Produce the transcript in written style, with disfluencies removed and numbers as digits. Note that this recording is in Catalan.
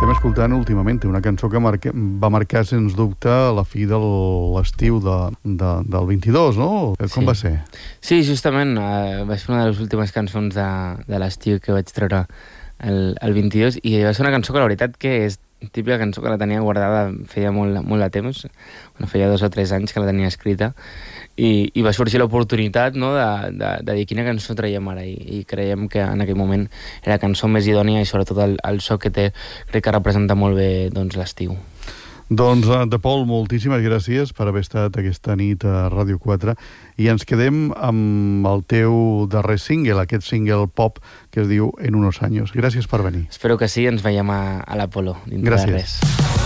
Estem escoltant últimament una cançó que va marcar, sens dubte, la fi de l'estiu del 22, no? Com va ser? Sí, justament. Va ser una de les últimes cançons de l'estiu que vaig treure el 22, i va ser una cançó que la veritat que és típica cançó que la tenia guardada feia molt de temps. Bueno, feia 2 o 3 anys que la tenia escrita, i va sorgir l'oportunitat, no, de dir quina cançó traiem ara, i creiem que en aquell moment era la cançó més idònia, i sobretot el so que té crec que representa molt bé, doncs, l'estiu. Doncs, De Paul, moltíssimes gràcies per haver estat aquesta nit a Ràdio 4, i ens quedem amb el teu darrer single, aquest single pop que es diu En unos años. Gràcies per venir. Espero que sí, ens veiem a l'Apolo dintre de res.